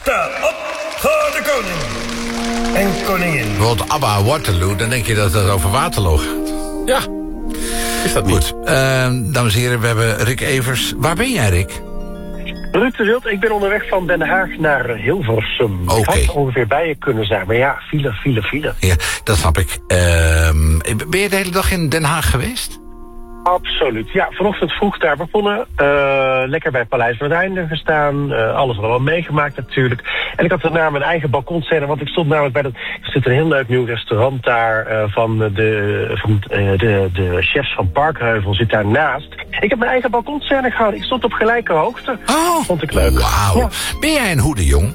Sta op voor de koning en koningin. Bijvoorbeeld ABBA Waterloo, dan denk je dat het over Waterloo gaat. Ja, is dat niet? Goed, dames en heren, we hebben Rick Evers. Waar ben jij, Rick? Ruud de Wild, ik ben onderweg van Den Haag naar Hilversum. Oké. Ik had ongeveer bij je kunnen zijn, maar ja, file. Ja, dat snap ik. Ben je de hele dag in Den Haag geweest? Absoluut. Ja, vanochtend vroeg daar begonnen. Lekker bij Paleis van het Einde gestaan. Alles allemaal meegemaakt natuurlijk. En ik had daarna mijn eigen balkonscène, want ik stond namelijk bij dat... Er zit een heel leuk nieuw restaurant daar van de chefs van Parkheuvel zit daarnaast. Ik heb mijn eigen balkonscène gehouden. Ik stond op gelijke hoogte. Oh, vond ik leuk. Wauw. Ja. Ben jij een hoedenjong?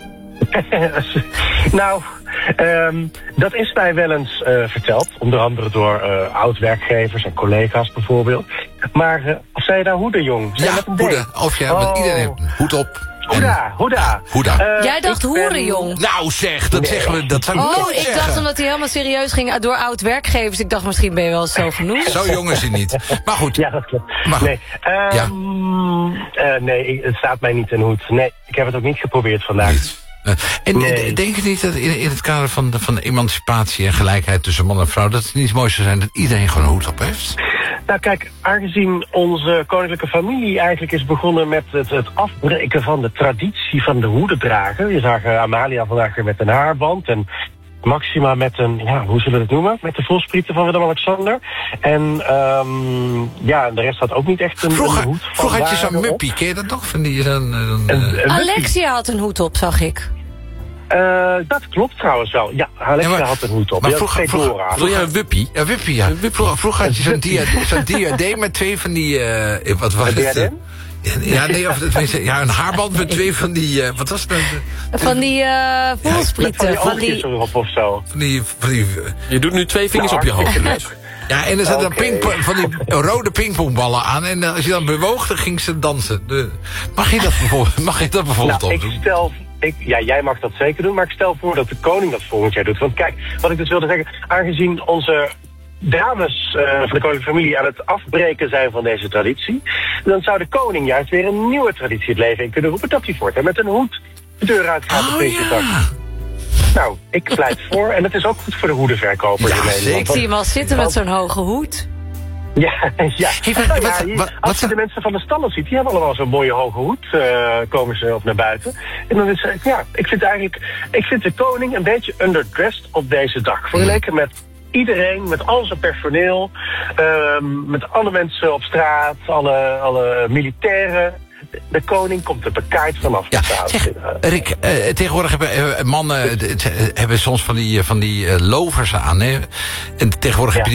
Nou, dat is mij wel eens verteld. Onder andere door oud-werkgevers en collega's bijvoorbeeld. Maar of zei je nou hoedenjong? Ja, hoeden. Of ja, met iedereen heeft een hoed op. Hoeda. Jij dacht hoerenjong. Nou zeg, dat zeggen we, dat zou ik nooit Ik zeggen. dacht omdat hij helemaal serieus ging door oud-werkgevers. Ik dacht misschien ben je wel zo genoemd. Zo jong is hij niet. Maar goed. Ja, dat klopt. Maar goed. Nee, het staat mij niet in de hoed. Nee, ik heb het ook niet geprobeerd vandaag. Niet. Denk je niet dat in het kader van de emancipatie en gelijkheid tussen man en vrouw... dat het niet mooi zou zijn dat iedereen gewoon een hoed op heeft? Nou kijk, aangezien onze koninklijke familie eigenlijk is begonnen met het afbreken van de traditie van de hoeden dragen. Je zag Amalia vandaag weer met een haarband en Maxima met een, ja, hoe zullen we het noemen? Met de volsprieten van Willem-Alexander. En de rest had ook niet echt een hoed. Vroeger had je zo'n muppie, ken je dat nog? Van die, Alexia had een hoed op, zag ik. Dat klopt trouwens wel. Ja, Alexia had een hoed op. Maar Ja, vroeger Wil jij een wuppie? Ja, wuppie, ja. Vroeger had je zo'n diadeem met twee van die... wat was het? diadeem? Ja, nee, of tenminste, ja, een haarband met twee van die... wat was het nou? Van die volsprieten. Van die erop of zo. Van die Je doet nu 2 vingers op je hoofd. ja, en er zaten dan van die rode pingpongballen aan. En als je dan bewoog, dan ging ze dansen. Mag je dat bijvoorbeeld Nou, opdoen? Jij mag dat zeker doen, maar ik stel voor dat de koning dat volgend jaar doet. Want kijk, wat ik dus wilde zeggen, aangezien onze dames van de koninklijke familie aan het afbreken zijn van deze traditie, dan zou de koning juist weer een nieuwe traditie het leven in kunnen roepen, dat hij voort en met een hoed de deur uitgaat op Prinsjesdag. Nou, ik pleit voor en het is ook goed voor de hoedenverkoper in Nederland. Ik zie hem al zitten met zo'n hoge hoed. Ja. Wat Als je de mensen van de stallen ziet, die hebben allemaal zo'n mooie hoge hoed, komen ze op naar buiten. En dan is ik vind de koning een beetje underdressed op deze dag. Vergeleken met iedereen, met al zijn personeel, met alle mensen op straat, alle militairen. De koning komt er bekaaid vanaf. Ja, zeg, Rick, tegenwoordig hebben mannen hebben soms van die lovers aan. Hè? En tegenwoordig heb je